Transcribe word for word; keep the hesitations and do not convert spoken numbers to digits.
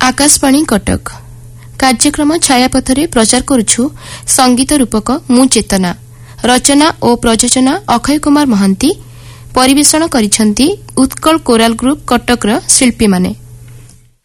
आकाशवाणी कटक कार्यक्रम छायापथरे प्रचार करुछु संगीत रूपक मु चेतना रचना और प्रयोजना अक्षय कुमार महांती परिवेषण करिसेंती उत्कल कोराल ग्रुप कटकर शिल्पी माने।